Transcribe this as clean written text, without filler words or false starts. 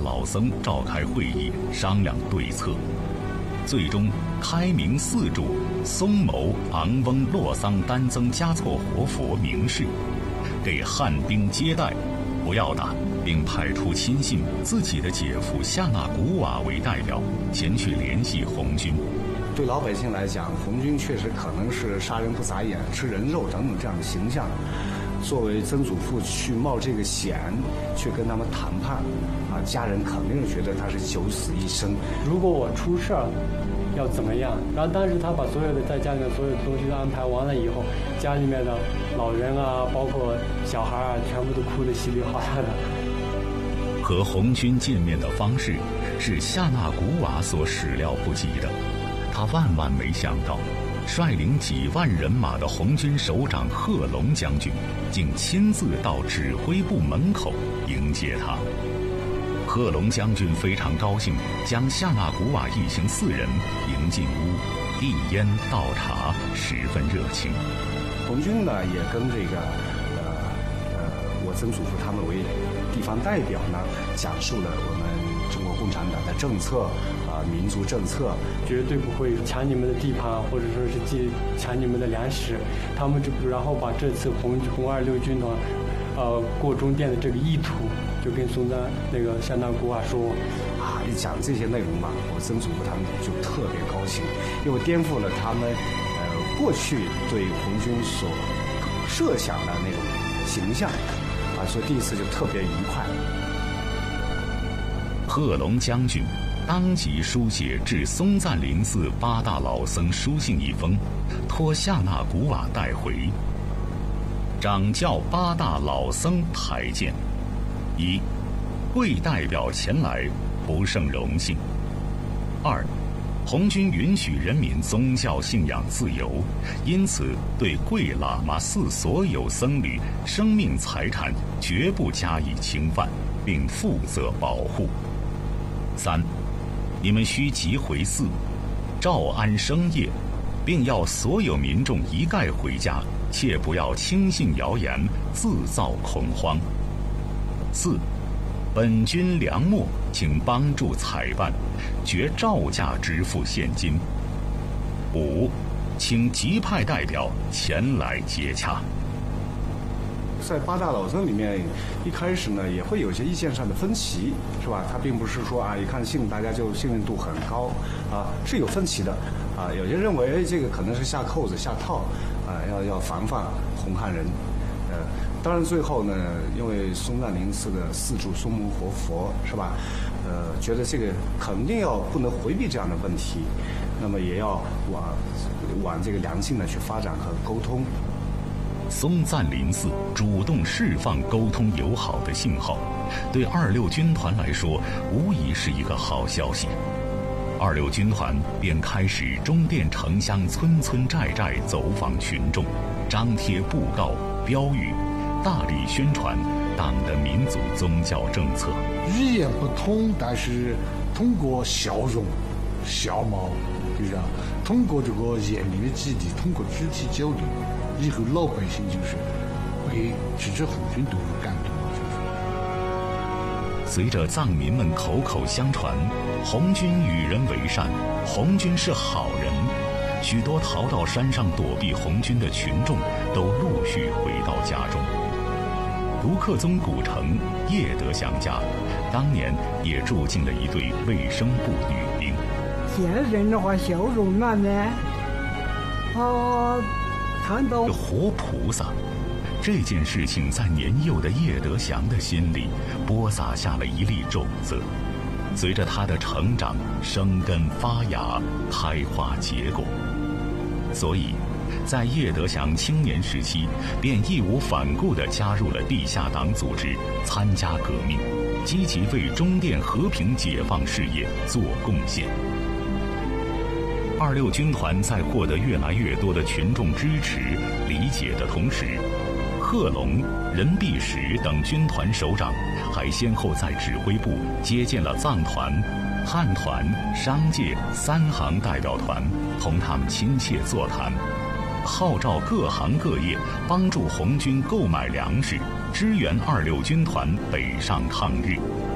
老僧召开会议，商量对策。最终开明寺主松牟昂翁洛桑丹增嘉措活佛明示，给汉兵接待，不要打，并派出亲信自己的姐夫夏纳古瓦为代表，前去联系红军。 对老百姓来讲，红军确实可能是杀人不眨眼、吃人肉等等这样的形象。作为曾祖父去冒这个险，去跟他们谈判，家人肯定是觉得他是九死一生。 如果我出事儿，要怎么样？然后当时他把所有的在家里面所有的东西都安排完了以后，家里面的老人啊，包括小孩啊，全部都哭得稀里哗啦的。 和红军见面的方式是夏纳古瓦所始料不及的，他万万没想到，率领几万人马的红军首长贺龙将军竟亲自到指挥部门口迎接他。贺龙将军非常高兴，将夏纳古瓦一行4人迎进屋，递烟倒茶，十分热情。 红军呢也跟这个我曾祖父他们为地方代表呢，讲述了我们中国共产党的政策民族政策， 绝对不会抢你们的地盘，或者说是抢你们的粮食。他们然后把这次红26军团过中甸的这个意图，就跟那个夏纳古瓦说一讲这些内容嘛，我曾祖父他们就特别高兴，因为颠覆了他们过去对红军所设想的那种形象所以第一次就特别愉快。 贺龙将军当即书写致松赞林寺8大老僧书信一封，托夏纳古瓦带回。掌教8大老僧台谏：一、贵代表前来，不胜荣幸；二、红军允许人民宗教信仰自由，因此对贵喇嘛寺所有僧侣生命财产绝不加以侵犯，并负责保护。三、你们须即回寺，照安生业，并要所有民众一概回家，切不要轻信谣言，自造恐慌。四、本军粮秣，请帮助采办，绝照价支付现金。五、请急派代表前来接洽。 在8大老僧里面，一开始呢也会有些意见上的分歧，是吧？他并不是说一看信大家就信任度很高是有分歧的有些认为这个可能是下扣子下套要防范红汉人当然最后呢，因为松赞林寺的寺主松牟活佛是吧觉得这个肯定不能回避这样的问题，那么也要往这个良性的去发展和沟通。 松赞林寺主动释放沟通友好的信号，对26军团来说无疑是一个好消息。26军团便开始中甸城乡村村寨寨走访群众，张贴布告标语，大力宣传党的民族宗教政策。 语言不通，但是通过笑容笑貌通过这个言明的激励，通过肢体交流，以后老百姓就是会支持红军都有感动随着藏民们口口相传，红军与人为善，红军是好人，许多逃到山上躲避红军的群众都陆续回到家中。独克宗古城叶德祥家当年也住进了一对卫生部女兵。 见人的话笑容满面看到活菩萨，这件事情在年幼的叶德祥的心里播撒下了一粒种子，随着他的成长生根发芽，开花结果。所以在叶德祥青年时期便义无反顾地加入了地下党组织，参加革命，积极为中甸和平解放事业做贡献。26军团在获得越来越多的群众支持理解的同时，贺龙、任弼时等军团首长还先后在指挥部接见了藏团、汉团、商界3行代表团，同他们亲切座谈，号召各行各业帮助红军购买粮食，支援26军团北上抗日。